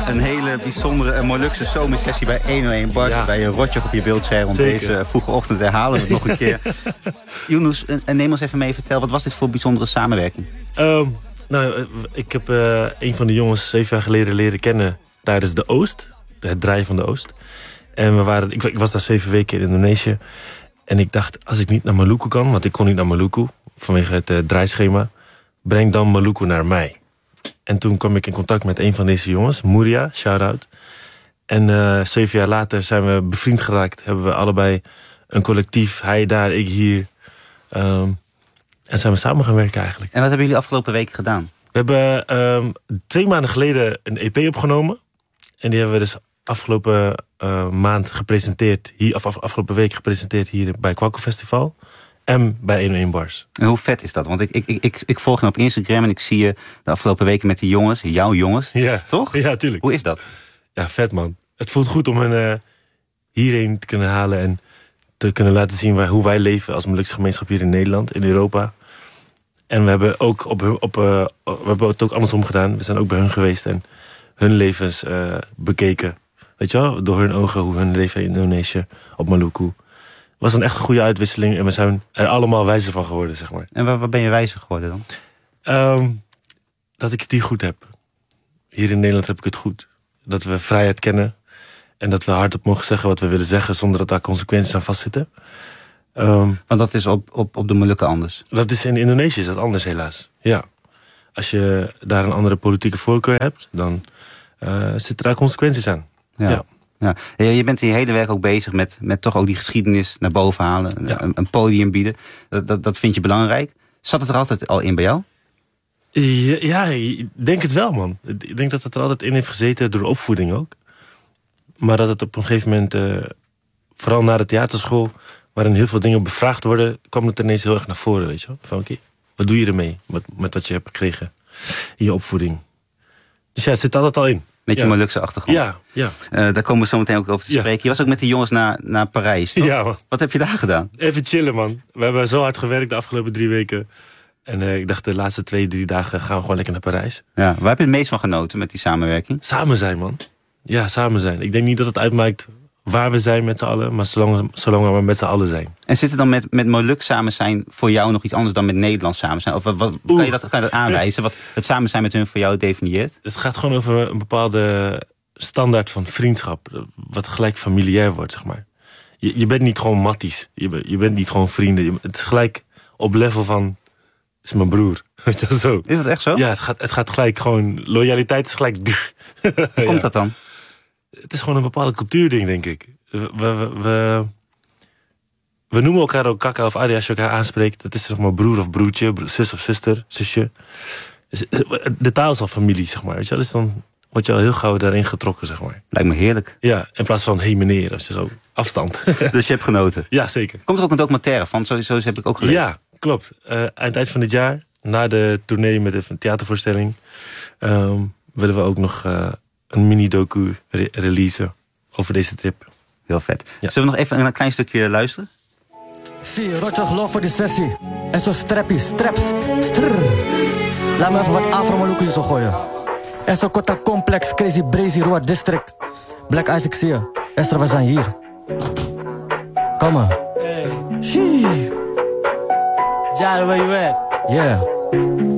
Een hele bijzondere Molukse zomersessie bij 101 Bars. Ja. Bij een rotje op je beeldscherm om deze vroege ochtend te herhalen we het nog een keer. Yunus, neem ons even mee. Vertel, wat was dit voor bijzondere samenwerking? Ik heb een van de jongens 7 jaar geleden leren kennen tijdens de Oost. Het draaien van de Oost. En ik was daar 7 weken in Indonesië. En ik dacht, als ik niet naar Maluku kan, want ik kon niet naar Maluku vanwege het draaischema, breng dan Maluku naar mij. En toen kwam ik in contact met een van deze jongens, Muria, shout-out. En 7 jaar later zijn we bevriend geraakt. Hebben we allebei een collectief, hij daar, ik hier. En zijn we samen gaan werken eigenlijk. En wat hebben jullie afgelopen weken gedaan? We hebben 2 maanden geleden een EP opgenomen. En die hebben we dus afgelopen maand gepresenteerd. Afgelopen week gepresenteerd hier bij Kwaku Festival. En bij 101 Bars. En hoe vet is dat? Want ik volg hem op Instagram en ik zie je de afgelopen weken met die jongens. Jouw jongens, toch? Ja, tuurlijk. Hoe is dat? Ja, vet man. Het voelt goed om hen hierheen te kunnen halen en te kunnen laten zien hoe wij leven als Molukse gemeenschap hier in Nederland, in Europa. En we hebben ook we hebben het ook andersom gedaan. We zijn ook bij hun geweest en hun levens bekeken. Weet je wel, door hun ogen, hoe hun leven in Indonesië, op Maluku. Het was een echt goede uitwisseling en we zijn er allemaal wijzer van geworden, zeg maar. En waar ben je wijzer geworden dan? Dat ik het hier goed heb. Hier in Nederland heb ik het goed. Dat we vrijheid kennen en dat we hardop mogen zeggen wat we willen zeggen zonder dat daar consequenties aan vastzitten. Want dat is op de Molukken anders. Dat is in Indonesië is dat anders helaas. Ja. Als je daar een andere politieke voorkeur hebt, dan zitten daar consequenties aan. Ja. Je bent in je hele werk ook bezig met toch ook die geschiedenis naar boven halen. Ja. Een podium bieden. Dat vind je belangrijk. Zat het er altijd al in bij jou? Ja, ik denk het wel, man. Ik denk dat het er altijd in heeft gezeten door opvoeding ook. Maar dat het op een gegeven moment, vooral na de theaterschool, waarin heel veel dingen bevraagd worden, kwam het ineens heel erg naar voren, weet je wel. Van oké, wat doe je ermee met wat je hebt gekregen in je opvoeding? Dus ja, het zit altijd al in. Met je Molukse achtergrond. Ja. Daar komen we zo meteen ook over te spreken. Je was ook met die jongens naar Parijs, toch? Ja, man. Wat heb je daar gedaan? Even chillen, man. We hebben zo hard gewerkt de afgelopen 3 weken. En ik dacht, de laatste 2-3 dagen gaan we gewoon lekker naar Parijs. Ja, waar heb je het meest van genoten met die samenwerking? Samen zijn, man. Ja, samen zijn. Ik denk niet dat het uitmaakt waar we zijn met z'n allen, maar zolang we met z'n allen zijn. En zit er dan met Moluk samen zijn voor jou nog iets anders dan met Nederlands samen zijn? Of kan je dat aanwijzen, wat het samen zijn met hun voor jou definieert? Het gaat gewoon over een bepaalde standaard van vriendschap, wat gelijk familiair wordt, zeg maar. Je bent niet gewoon matties, je bent niet gewoon vrienden. Het is gelijk op level van, het is mijn broer. Weet je, zo. Is dat echt zo? Ja, het gaat gelijk gewoon, loyaliteit is gelijk. Hoe komt dat dan? Het is gewoon een bepaalde cultuurding, denk ik. We noemen elkaar ook kaka of adi als je elkaar aanspreekt. Dat is zeg maar broer of broertje, zus of zuster, zusje. De taal is al familie, zeg maar. Weet je? Dus dan word je al heel gauw daarin getrokken, zeg maar. Lijkt me heerlijk. Ja, in plaats van hey meneer, als je zo afstand. Dus je hebt genoten? Ja, zeker. Komt er ook een documentaire van? Zo heb ik ook gelezen. Ja, klopt. Aan het eind van dit jaar, na de tournee met de theatervoorstelling, willen we ook nog een mini-docu releasen over deze trip. Heel vet. Ja. Zullen we nog even een klein stukje luisteren? Zie, rotje geloof voor de sessie. En zo straps. Strrr. Laat me even wat Afro-Maluku in zo gooien. En zo Kota Complex, Crazy Brazy, Roa District. Black Isaac zie je. Esther, we zijn hier. Kom maar. Hey. Shee. Jaren, where you at? Yeah.